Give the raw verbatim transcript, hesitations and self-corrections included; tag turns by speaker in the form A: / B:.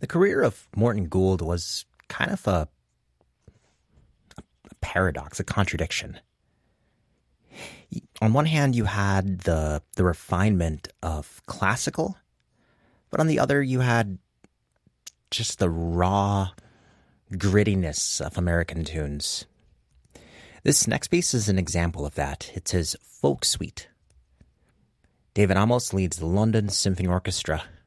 A: The career of Morton Gould was kind of a, a paradox, a contradiction. On one hand, you had the the refinement of classical, but on the other, you had just the raw grittiness of American tunes. This next piece is an example of that. It's his folk suite. David Amos leads the London Symphony Orchestra